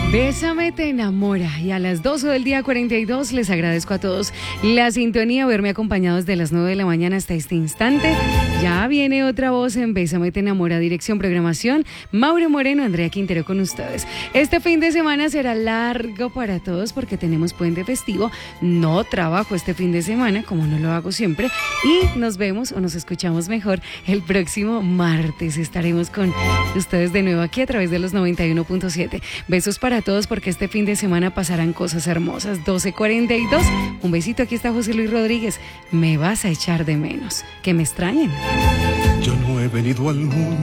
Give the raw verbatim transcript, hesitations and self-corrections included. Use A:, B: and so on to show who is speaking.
A: Bésame te enamora y a las doce del día cuarenta y dos les agradezco a todos la sintonía, haberme acompañado desde las nueve de la mañana hasta este instante. Ya viene otra voz en Bésame te enamora, dirección, programación, Mauro Moreno, Andrea Quintero con ustedes. Este fin de semana será largo para todos porque tenemos puente festivo, no trabajo este fin de semana como no lo hago siempre y nos vemos o nos escuchamos mejor el próximo martes. Estaremos con ustedes de nuevo aquí a través de los noventa y uno punto siete. Besos para todos porque este fin de semana pasarán cosas hermosas. doce cuarenta y dos. Un besito, aquí está José Luis Rodríguez. Me vas a echar de menos. Que me extrañen.
B: Yo no he venido al mundo